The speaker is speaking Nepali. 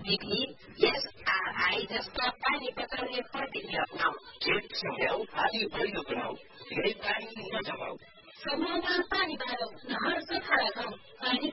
विधि एसआरआई जस्ता पानी बचाउने प्रविधि अपनाऊ। खेत सम्झाऊ, आदि पहिलो बनाऊ, धेरै पानी नजमाऊ। समूहमा पानी बाँडौ, नहर सफा राखौ, पानी